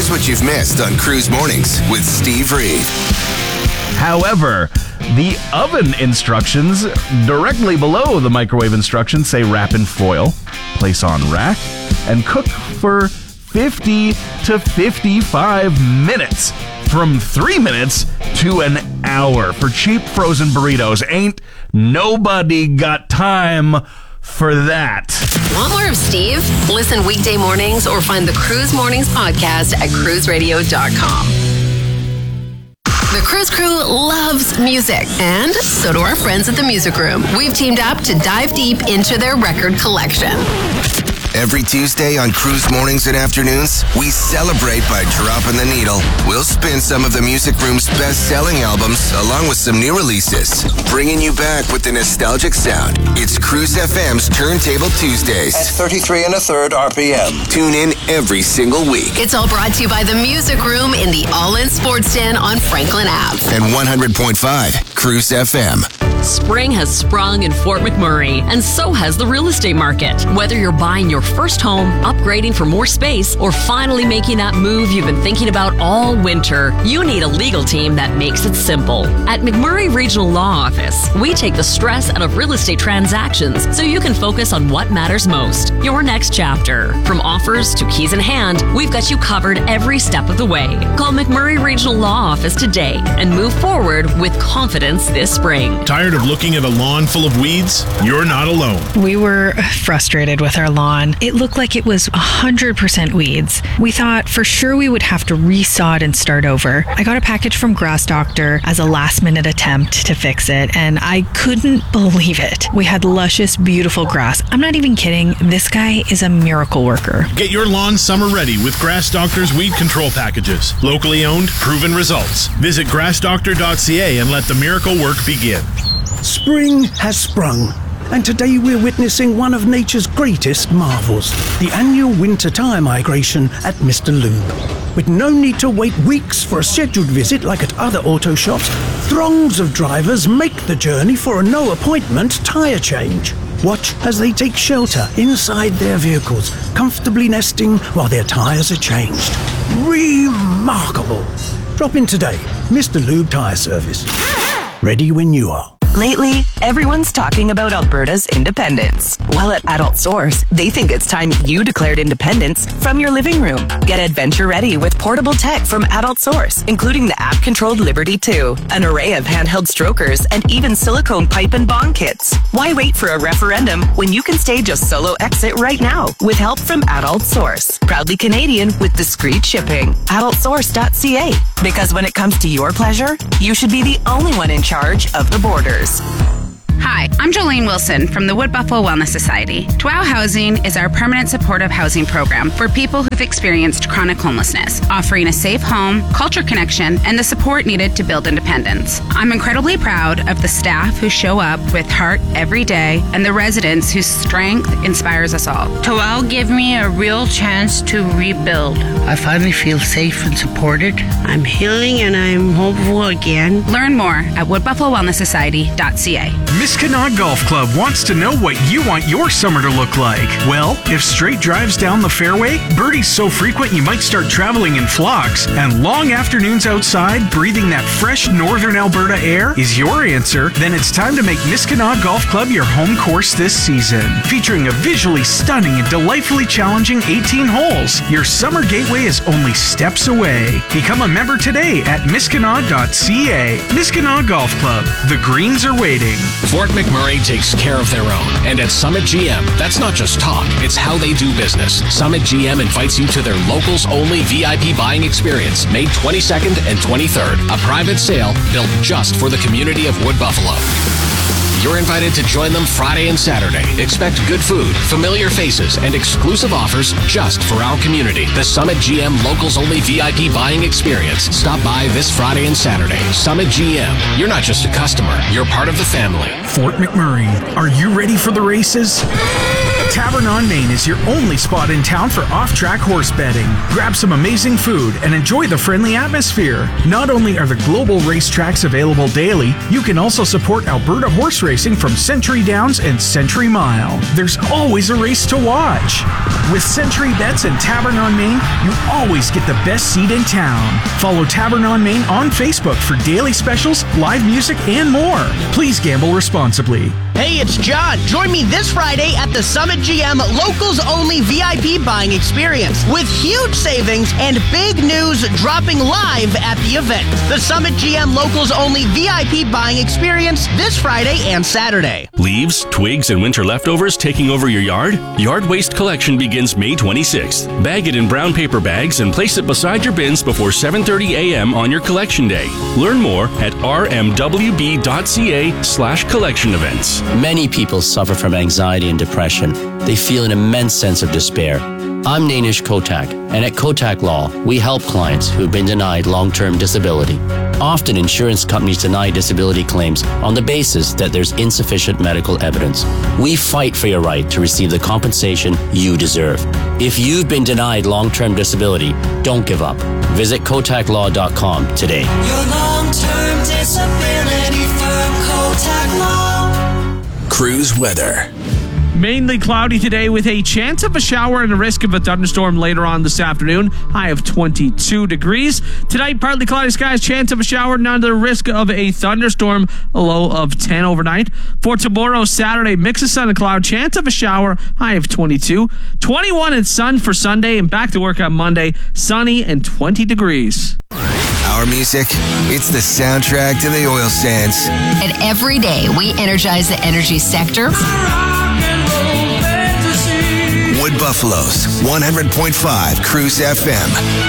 Here's what you've missed on Cruise Mornings with Steve Reed. However, the oven instructions directly below the microwave instructions say wrap in foil, place on rack, and cook for 50 to 55 minutes. From 3 minutes to an hour for cheap frozen burritos. Ain't nobody got time for that. Want more of Steve? Listen weekday mornings or find the Cruise Mornings podcast at cruiseradio.com. The Cruise Crew loves music, and so do our friends at the Music Room. We've teamed up to dive deep into their record collection. Every Tuesday on Cruise Mornings and Afternoons, we celebrate by dropping the needle. We'll spin some of the Music Room's best-selling albums, along with some new releases, bringing you back with the nostalgic sound. It's Cruise FM's Turntable Tuesdays. At 33 1/3 RPM. Tune in every single week. It's all brought to you by the Music Room in the All-In Sports Den on Franklin Ave. And 100.5 Cruise FM. Spring has sprung in Fort McMurray, and so has the real estate market. Whether you're buying your first home, upgrading for more space, or finally making that move you've been thinking about all winter, you need a legal team that makes it simple. At McMurray Regional Law Office, we take the stress out of real estate transactions so you can focus on what matters most, your next chapter. From offers to keys in hand, we've got you covered every step of the way. Call McMurray Regional Law Office today and move forward with confidence this spring. Tired of looking at a lawn full of weeds? You're not alone. We were frustrated with our lawn. It looked like it was 100% weeds. We thought for sure we would have to resod and start over. I got a package from Grass Doctor as a last-minute attempt to fix it, and I couldn't believe it. We had luscious, beautiful grass. I'm not even kidding. This guy is a miracle worker. Get your lawn summer ready with Grass Doctor's weed control packages. Locally owned, proven results. Visit grassdoctor.ca and let the miracle work begin. Spring has sprung, and today we're witnessing one of nature's greatest marvels, the annual winter tire migration at Mr. Lube. With no need to wait weeks for a scheduled visit like at other auto shops, throngs of drivers make the journey for a no-appointment tire change. Watch as they take shelter inside their vehicles, comfortably nesting while their tires are changed. Remarkable! Drop in today, Mr. Lube Tire Service. Ready when you are. Lately, everyone's talking about Alberta's independence. Well, at Adult Source, they think it's time you declared independence from your living room. Get adventure ready with portable tech from Adult Source, including the app-controlled Liberty 2, an array of handheld strokers, and even silicone pipe and bong kits. Why wait for a referendum when you can stage a solo exit right now with help from Adult Source? Proudly Canadian with discreet shipping. AdultSource.ca. Because when it comes to your pleasure, you should be the only one in charge of the borders. Hi, I'm Jolene Wilson from the Wood Buffalo Wellness Society. Dwell Housing is our permanent supportive housing program for people who've experienced chronic homelessness, offering a safe home, culture connection, and the support needed to build independence. I'm incredibly proud of the staff who show up with heart every day and the residents whose strength inspires us all. Dwell gave me a real chance to rebuild. I finally feel safe and supported. I'm healing and I'm hopeful again. Learn more at woodbuffalowellnesssociety.ca. Miskanaw Golf Club wants to know what you want your summer to look like. Well, if straight drives down the fairway, birdies so frequent you might start traveling in flocks, and long afternoons outside breathing that fresh northern Alberta air is your answer, then it's time to make Miskanaw Golf Club your home course this season. Featuring a visually stunning and delightfully challenging 18 holes, your summer gateway is only steps away. Become a member today at miskanaw.ca. Miskanaw Golf Club. The greens are waiting. Fort McMurray takes care of their own. And at Summit GM, that's not just talk, it's how they do business. Summit GM invites you to their locals-only VIP buying experience, May 22nd and 23rd. A private sale built just for the community of Wood Buffalo. You're invited to join them Friday and Saturday. Expect good food, familiar faces, and exclusive offers just for our community. The Summit GM Locals-Only VIP Buying Experience. Stop by this Friday and Saturday. Summit GM. You're not just a customer. You're part of the family. Fort McMurray, are you ready for the races? Tavern on Main is your only spot in town for off-track horse betting. Grab some amazing food and enjoy the friendly atmosphere. Not only are the global racetracks available daily, you can also support Alberta horse racing from Century Downs and Century Mile. There's always a race to watch. With Century Bets and Tavern on Main, you always get the best seat in town. Follow Tavern on Main on Facebook for daily specials, live music, and more. Please gamble responsibly. Hey, it's John. Join me this Friday at the Summit GM Locals Only VIP Buying Experience with huge savings and big news dropping live at the event. The Summit GM Locals Only VIP Buying Experience this Friday and Saturday. Leaves, twigs, and winter leftovers taking over your yard? Yard Waste Collection begins May 26th. Bag it in brown paper bags and place it beside your bins before 7:30 a.m. on your collection day. Learn more at rmwb.ca/collection events. Many people suffer from anxiety and depression. They feel an immense sense of despair. I'm Nainish Kotak, and at Kotak Law, we help clients who've been denied long-term disability. Often, insurance companies deny disability claims on the basis that there's insufficient medical evidence. We fight for your right to receive the compensation you deserve. If you've been denied long-term disability, don't give up. Visit kotaklaw.com today. Your long-term disability firm, Kotak Law. Cruise weather. Mainly cloudy today with a chance of a shower and a risk of a thunderstorm later on this afternoon. High of 22 degrees. Tonight, partly cloudy skies, chance of a shower, none of the risk of a thunderstorm, a low of 10 overnight. For tomorrow, Saturday, mix of sun and cloud, chance of a shower, high of 22. 21 and sun for Sunday, and back to work on Monday, sunny and 20 degrees. Our music, it's the soundtrack to the oil sands. And every day, we energize the energy sector. Wood Buffalo's 100.5 Cruise FM.